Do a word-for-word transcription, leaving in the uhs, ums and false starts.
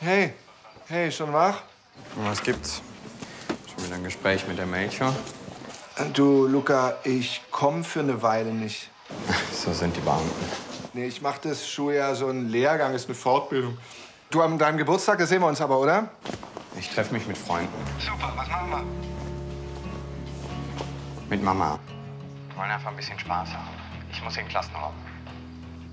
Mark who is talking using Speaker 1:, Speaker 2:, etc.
Speaker 1: Hey, hey, schon wach?
Speaker 2: Was gibt's? Schon wieder ein Gespräch mit der Mädchen?
Speaker 1: Du, Luca, ich komm für eine Weile nicht.
Speaker 2: So sind die Beamten.
Speaker 1: Nee, ich mach das Schuljahr so ein Lehrgang, ist eine Fortbildung. Du, an deinem Geburtstag, da sehen wir uns aber, oder?
Speaker 2: Ich treffe mich mit Freunden.
Speaker 1: Super, was machen wir?
Speaker 2: Mit Mama. Wir wollen einfach ein bisschen Spaß haben. Ich muss in den Klassenraum.